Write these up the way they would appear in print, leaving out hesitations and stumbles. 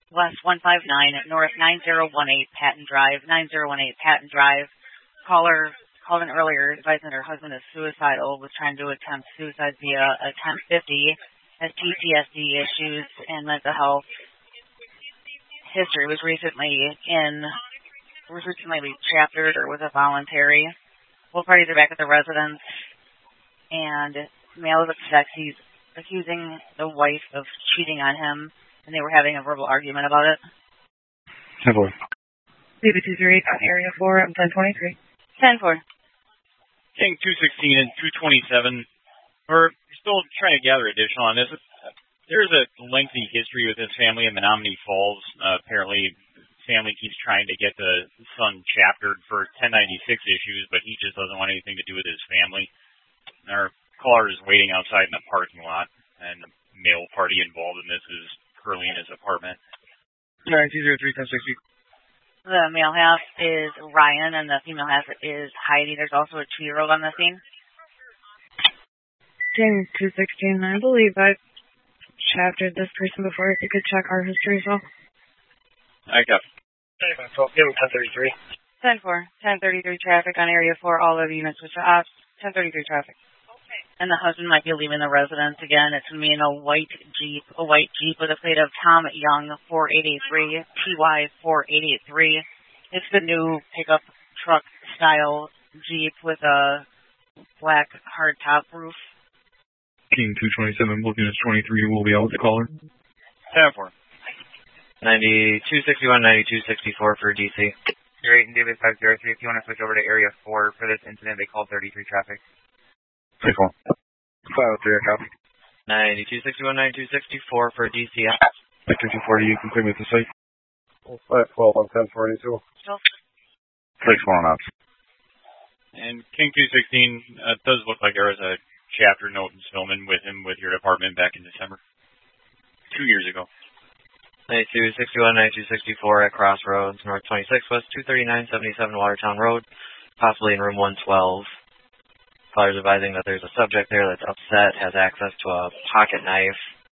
West 159, North 9018 Patton Drive, 9018 Patton Drive. Caller called in earlier advising that her husband is suicidal, was trying to attempt suicide via attempt 50, has PTSD issues and mental health history, was recently chaptered or was a voluntary. Both parties are back at the residence, and male is upset. He's accusing the wife of cheating on him, and they were having a verbal argument about it. 10-4. David 238 on area 4, I'm 1023. 10-4. King 216 and 227. We're still trying to gather additional on this. There's a lengthy history with this family in Menominee Falls. Apparently, family keeps trying to get the son chaptered for 1096 issues, but he just doesn't want anything to do with his family. Our caller is waiting outside in the parking lot, and the male party involved in this is currently in his apartment. 9203-1060. The male half is Ryan, and the female half is Heidi. There's also a 2-year-old on the scene. King 216, I believe I've chaptered this person before. If you could check our history as well. I got 1033. 10-4. 1033 traffic on area 4. All other units which are off. 1033 traffic. And the husband might be leaving the residence again. It's going to be in a white Jeep with a plate of Tom Young 4883, TY 4883. It's the new pickup truck style Jeep with a black hardtop roof. King 227, looking at 23, will be out with the caller. 10-4. 9261, 9264 for DC. You're 8 and David 503. If you want to switch over to area 4 for this incident, they called 33 traffic. 6-1. 503, copy. 9261, 9264 for DC. Victor 240, you can clear me at the site. 512 on 1042. 6-1 out. And King 216, it does look like there was a chapter note in Spillman with him with your department back in December. 2 years ago. 9261, 9264 at Crossroads, North 26 West 23977 Watertown Road, possibly in room 112. Caller's advising that there's a subject there that's upset, has access to a pocket knife.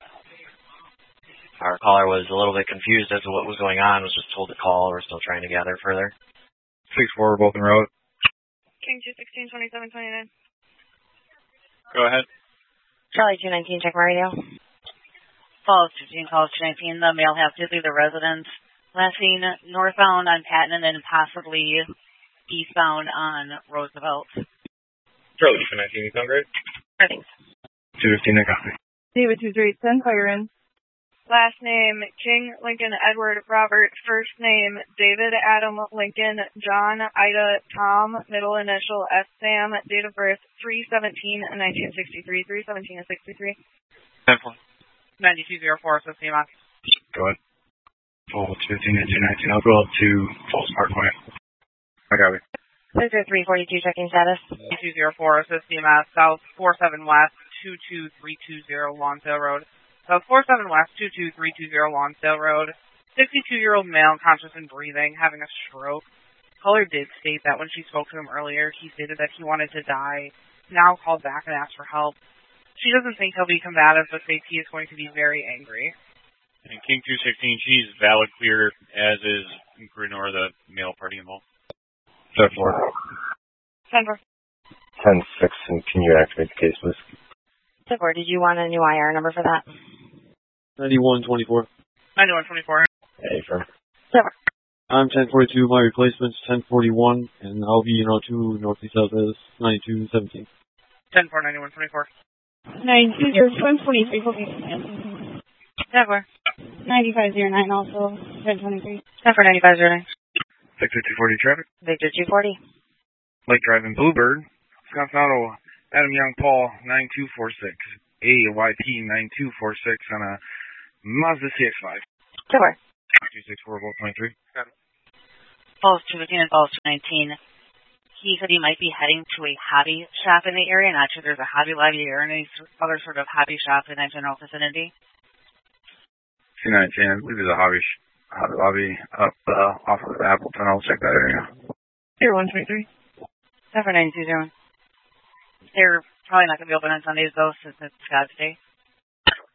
Our caller was a little bit confused as to what was going on, was just told to call. We're still trying to gather further. 6-4, both en route. King 216, 2729. Go ahead. Charlie 219, check my radio. Falls 15, calls 219. The male half did leave the residence. Last seen northbound on Patton and then possibly eastbound on Roosevelt. Charlie 219, you sound great. Thanks. 215, I copy. David 238, fire in. Last name, King, Lincoln, Edward, Robert. First name, David, Adam, Lincoln, John, Ida, Tom. Middle initial, S. Sam. Date of birth, 3/17/1963. 3/17 of 63. 10-4. 9204, so CMOS. Go ahead. Falls 15 and 219. I'll go up to Falls Parkway. I copy. Victor 342, checking status. 9204, so CMOS. South 47 West 22320 Lonsdale Road. South 47 West 22320 Lonsdale Road. 62-year-old male, conscious and breathing, having a stroke. Caller did state that when she spoke to him earlier, he stated that he wanted to die. Now called back and asked for help. She doesn't think he'll be combative, but thinks he is going to be very angry. And King 216, she's valid clear, as is Grinor, the male party involved. 10-4. 10-4. 10-6, and can you activate the case, please? 10-4, did you want a new IR number for that? 9124. 9124. Hey, firm. 10-4. I'm 1042, my replacement's 1041, and I'll be in 02 northeast south is 9217. 10-4, 9124. 9223. 10-4. 9509 also, 1023. 10-4, 9509. Victor 240 traffic. Victor 240. Lake Drive in Bluebird. Wisconsin Auto. Adam Young Paul 9246. AYP 9246 on a Mazda CX-5. 10-4. 264, Volt 23. Got it. Falls 215 and Falls 219. He said he might be heading to a hobby shop in the area. Not sure there's a Hobby Lobby or any other sort of hobby shop in that general vicinity. 219, I believe there's a Hobby Lobby up off of Appleton. I'll check that area. 0123. 10-4, 9201. They're probably not going to be open on Sundays, though, since it's God's Day.